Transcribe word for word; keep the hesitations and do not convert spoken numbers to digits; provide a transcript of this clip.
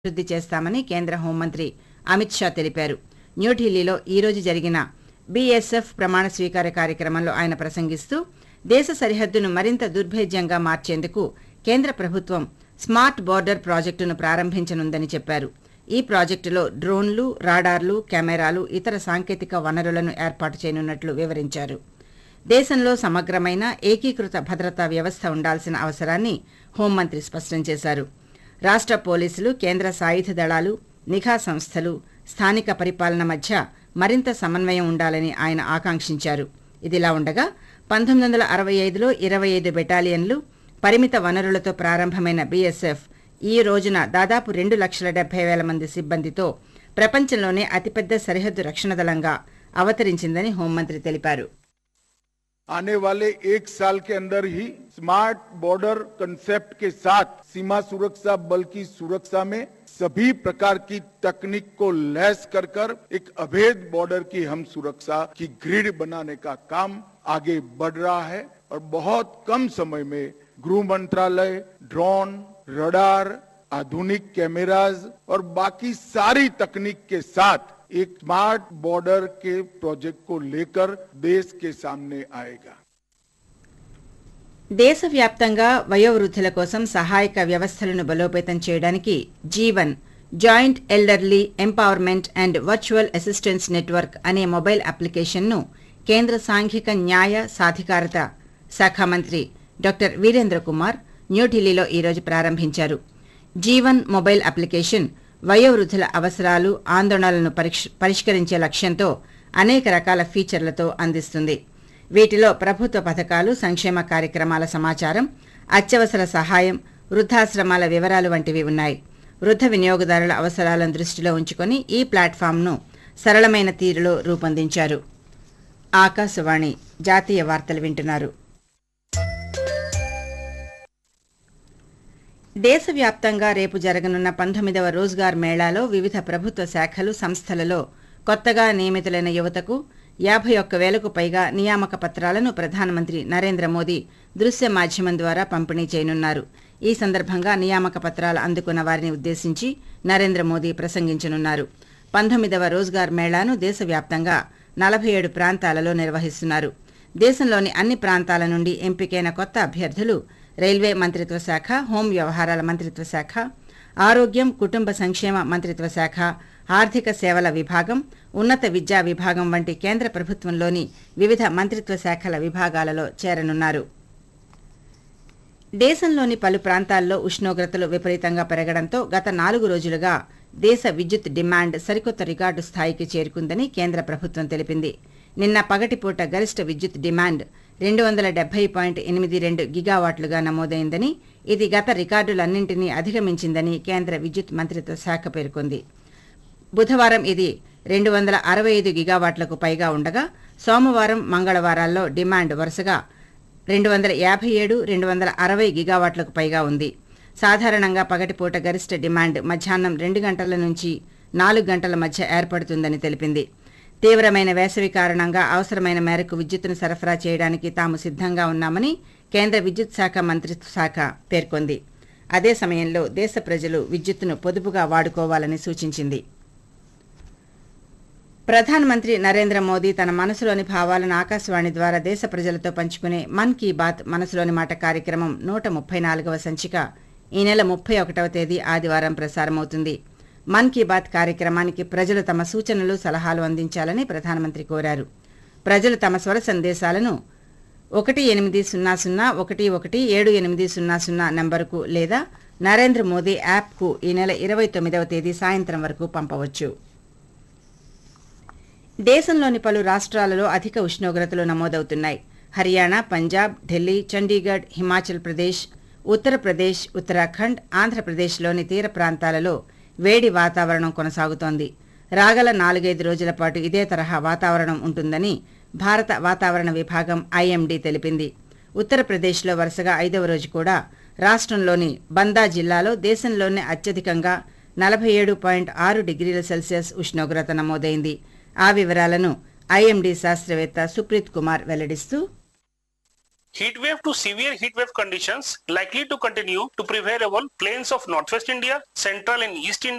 అభివృద్ధి చేస్తామని కేంద్ర హోంమంత్రి అమిత్ షా తెలిపారు. న్యూఢిల్లీలో ఈ రోజు జరిగిన బీఎస్ఎఫ్ ప్రమాణ స్వీకార కార్యక్రమంలో ఆయన ప్రసంగిస్తూ దేశ సరిహద్దును మరింత దుర్భేద్యంగా మార్చేందుకు కేంద్ర ప్రభుత్వం స్మార్ట్ బోర్డర్ ప్రాజెక్టును ప్రారంభించనుందని చెప్పారు. ఈ ప్రాజెక్టులో డ్రోన్లు, రాడార్లు, కెమెరాలు, ఇతర సాంకేతిక వనరులను ఏర్పాటు చేయనున్నట్లు వివరించారు. దేశంలో సమగ్రమైన ఏకీకృత భద్రతా వ్యవస్థ ఉండాల్సిన అవసరాన్ని హోంమంత్రి స్పష్టం చేశారు. రాష్ట్ర పోలీసులు, కేంద్ర సాయుధ దళాలు, నిఘా సంస్థలు, స్థానిక పరిపాలన మధ్య మరింత సమన్వయం ఉండాలని ఆయన ఆకాంక్షించారు. ఇదిలా ఉండగా పంతొమ్మిది వందల అరవై ఐదులో ఇరవై ఐదు బెటాలియన్లు, పరిమిత వనరులతో ప్రారంభమైన బీఎస్ఎఫ్ ఈ రోజున దాదాపు రెండు లక్షల డెబ్బై వేల మంది సిబ్బందితో ప్రపంచంలోనే అతిపెద్ద సరిహద్దు రక్షణ దళంగా అవతరించిందని హోంమంత్రి తెలిపారు. आने वाले एक साल के अंदर ही स्मार्ट बॉर्डर कंसेप्ट के साथ सीमा सुरक्षा बल की सुरक्षा में सभी प्रकार की तकनीक को लैस कर कर एक अभेद बॉर्डर की हम सुरक्षा की ग्रिड बनाने का काम आगे बढ़ रहा है और बहुत कम समय में गृह मंत्रालय ड्रोन, रडार, आधुनिक कैमराज और बाकी सारी तकनीक के साथ एक स्मार्ट बॉर्डर के प्रोजेक्ट को लेकर देश के सामने आएगा. దేశవ్యాప్తంగా వయోవృద్ధుల కోసం సహాయక వ్యవస్థలను బలోపేతం చేయడానికి Jeevan joint elderly empowerment and virtual assistance network అనే మొబైల్ అప్లికేషన్ను కేంద్ర సాంఘిక న్యాయ సాధికారత శాఖ మంత్రి డాక్టర్ వీరేంద్ర కుమార్ న్యూఢిల్లీలో ఈరోజు ప్రారంభించారు. జీవన్ మొబైల్ అప్లికేషన్ వయోవృద్ధుల అవసరాలు, ఆందోళనలను పరిష్కరించే లక్ష్యంతో అనేక రకాల ఫీచర్లతో అందిస్తుంది. వీటిలో ప్రభుత్వ పథకాలు, సంక్షేమ కార్యక్రమాల సమాచారం, అత్యవసర సహాయం, వృద్ధాశ్రమాల వివరాలు వంటివి ఉన్నాయి. వృద్ధ వినియోగదారుల అవసరాలను దృష్టిలో ఉంచుకొని ఈ ప్లాట్ఫామ్ను సరళమైన తీరులో రూపొందించారు. ఆకాశవాణి జాతీయ వార్తలు వింటున్నారు. దేశవ్యాప్తంగా రేపు జరగనున్న పంతొమ్మిదవ రోజ్గార్ మేళాలో వివిధ ప్రభుత్వ శాఖలు, సంస్థలలో కొత్తగా నియమితులైన యువతకు యాభై ఒక్క వేలకు పైగా నియామక పత్రాలను ప్రధానమంత్రి నరేంద్ర మోదీ దృశ్య మాధ్యమం ద్వారా పంపిణీ చేయనున్నారు. ఈ సందర్భంగా నియామక పత్రాలు అందుకున్న వారిని ఉద్దేశించి నరేంద్ర మోదీ ప్రసంగించనున్నారు. పంతొమ్మిదవ రోజ్గార్ మేళాను దేశవ్యాప్తంగా నలభై ఏడు ప్రాంతాలలో నిర్వహిస్తున్నారు. దేశంలోని అన్ని ప్రాంతాల నుండి ఎంపికైన కొత్త అభ్యర్థులు రైల్వే మంత్రిత్వ శాఖ, హోం వ్యవహారాల మంత్రిత్వ శాఖ, ఆరోగ్యం, కుటుంబ సంక్షేమ మంత్రిత్వ శాఖ, ఆర్థిక సేవల విభాగం, ఉన్నత విద్యా విభాగం వంటి కేంద్ర ప్రభుత్వంలోని వివిధ మంత్రిత్వ శాఖల విభాగాలలో చేరనున్నారు. దేశంలోని పలు ప్రాంతాల్లో ఉష్ణోగ్రతలు విపరీతంగా పెరగడంతో గత నాలుగు రోజులుగా దేశ విద్యుత్ డిమాండ్ సరికొత్త రికార్డు స్థాయికి చేరుకుందని కేంద్ర ప్రభుత్వం తెలిపింది. నిన్న పగటిపూట గరిష్ట విద్యుత్ డిమాండ్ రెండు వందల డెబ్బై పాయింట్ ఎనిమిది రెండు గిగావాట్లుగా నమోదైందని, ఇది గత రికార్డులన్నింటినీ అధిగమించిందని కేంద్ర విద్యుత్ మంత్రిత్వ శాఖ పేర్కొంది. బుధవారం ఇది రెండు వందల అరవై ఐదు గిగావాట్లకు పైగా ఉండగా సోమవారం, మంగళవారాల్లో డిమాండ్ వరుసగా రెండు వందల యాభై ఏడు, రెండు వందల అరవై గిగావాట్లకు పైగా ఉంది. సాధారణంగా పగటిపూట గరిష్ట డిమాండ్ మధ్యాహ్నం రెండు గంటల నుంచి నాలుగు గంటల మధ్య ఏర్పడుతుందని తెలిపింది. తీవ్రమైన వేసవి కారణంగా అవసరమైన మేరకు విద్యుత్తును సరఫరా చేయడానికి తాము సిద్ధంగా ఉన్నామని కేంద్ర విద్యుత్ శాఖ మంత్రిత్వ శాఖ పేర్కొంది. అదే సమయంలో దేశ ప్రజలు విద్యుత్తును పొదుపుగా వాడుకోవాలని సూచించింది. ప్రధానమంత్రి నరేంద్ర మోదీ తన మనసులోని భావాలను ఆకాశవాణి ద్వారా దేశ ప్రజలతో పంచుకునే మన్ కీ బాత్ మనసులోని మాట కార్యక్రమం నూట ముప్పై నాలుగవ సంచిక ఈ నెల ముప్పై ఒకటవ తేదీ ఆదివారం ప్రసారమవుతుంది. మన్ కీ బాత్ కార్యక్రమానికి ప్రజలు తమ సూచనలు, సలహాలు అందించాలని ప్రధానమంత్రి కోరారు. ప్రజలు తమ స్వర సందేశాలను ఒకటి ఎనిమిది సున్నా సున్నా ఒకటి ఒకటి ఏడు ఎనిమిది సున్నా సున్నా నంబరుకు లేదా నరేంద్ర మోదీ యాప్కు ఈ నెల ఇరవై తొమ్మిదవ తేదీ సాయంత్రం వరకు పంపవచ్చు. దేశంలోని పలు రాష్ట్రాలలో అధిక ఉష్ణోగ్రతలు నమోదవుతున్నాయి. హర్యానా, పంజాబ్, ఢిల్లీ, చండీగఢ్, హిమాచల్ ప్రదేశ్, ఉత్తరప్రదేశ్, ఉత్తరాఖండ్, ఆంధ్రప్రదేశ్లోని తీర ప్రాంతాలలో వేడి వాతావరణం కొనసాగుతోంది. రాగల నాలుగైదు రోజుల పాటు ఇదే తరహా వాతావరణం ఉంటుందని భారత వాతావరణ విభాగం ఐఎండీ తెలిపింది. ఉత్తరప్రదేశ్లో వరుసగా ఐదవ రోజు కూడా రాష్ట్రంలోని బందా జిల్లాలో దేశంలోనే అత్యధికంగా నలభై ఏడు పాయింట్ ఆరు డిగ్రీల సెల్సియస్ ఉష్ణోగ్రత నమోదైంది. ఆ వివరాలను ఐఎండీ శాస్త్రవేత్త Supreet Kumar వెల్లడిస్తూ, Heat wave to severe heat wave conditions likely to continue to prevail over plains of northwest India, central and east India,